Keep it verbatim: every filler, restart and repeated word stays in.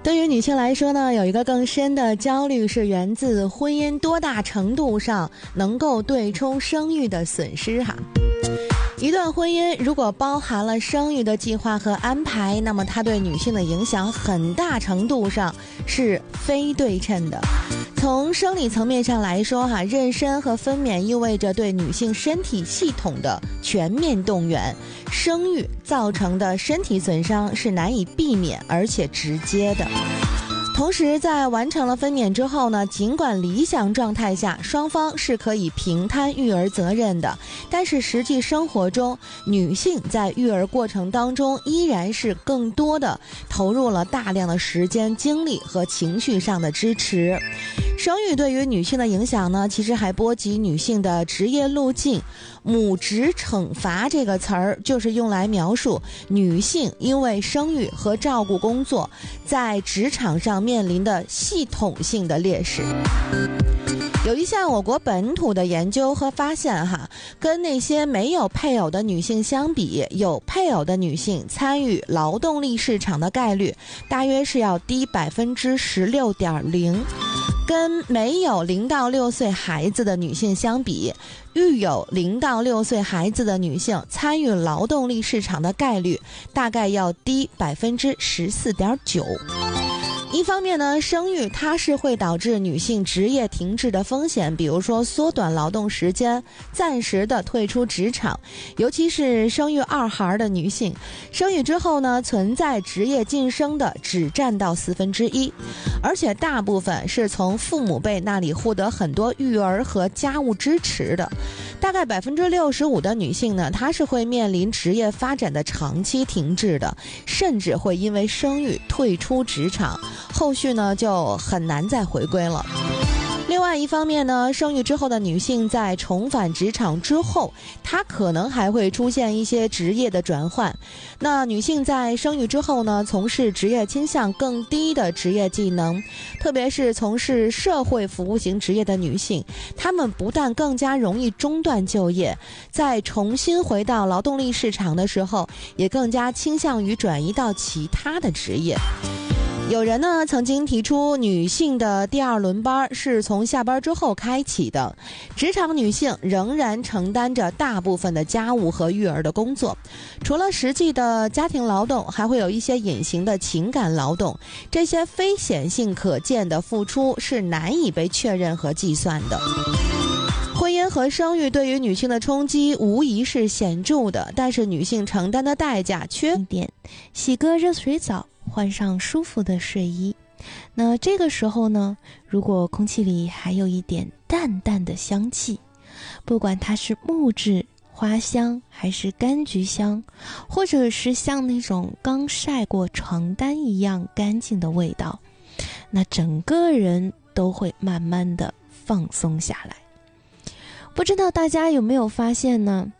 对于女性来说呢，有一个更深的焦虑是源自婚姻多大程度上能够对冲生育的损失哈。一段婚姻如果包含了生育的计划和安排，那么它对女性的影响很大程度上是非对称的。从生理层面上来说哈，妊娠和分娩意味着对女性身体系统的全面动员，生育造成的身体损伤是难以避免而且直接的。同时在完成了分娩之后呢，尽管理想状态下双方是可以平摊育儿责任的，但是实际生活中女性在育儿过程当中依然是更多的投入了大量的时间精力和情绪上的支持。生育对于女性的影响呢，其实还波及女性的职业路径。母职惩罚这个词儿就是用来描述女性因为生育和照顾工作在职场上面临的系统性的劣势。有一项我国本土的研究和发现哈，跟那些没有配偶的女性相比，有配偶的女性参与劳动力市场的概率大约是要低百分之十六点零。跟没有零到六岁孩子的女性相比，育有零到六岁孩子的女性参与劳动力市场的概率大概要低百分之十四点九。一方面呢，生育它是会导致女性职业停滞的风险，比如说缩短劳动时间，暂时的退出职场，尤其是生育二孩的女性，生育之后呢，存在职业晋升的只占到四分之一，而且大部分是从父母辈那里获得很多育儿和家务支持的。大概百分之六十五的女性呢，她是会面临职业发展的长期停滞的，甚至会因为生育退出职场，后续呢就很难再回归了。另外一方面呢，生育之后的女性在重返职场之后，她可能还会出现一些职业的转换。那女性在生育之后呢，从事职业倾向更低的职业技能，特别是从事社会服务型职业的女性，她们不但更加容易中断就业，在重新回到劳动力市场的时候，也更加倾向于转移到其他的职业。有人呢曾经提出，女性的第二轮班是从下班之后开启的，职场女性仍然承担着大部分的家务和育儿的工作，除了实际的家庭劳动，还会有一些隐形的情感劳动，这些非显性可见的付出是难以被确认和计算的。婚姻和生育对于女性的冲击无疑是显著的，但是女性承担的代价缺点， 洗个热水澡，换上舒服的睡衣。那这个时候呢，如果空气里还有一点淡淡的香气，不管它是木质、花香还是柑橘香，或者是像那种刚晒过床单一样干净的味道，那整个人都会慢慢的放松下来。不知道大家有没有发现呢？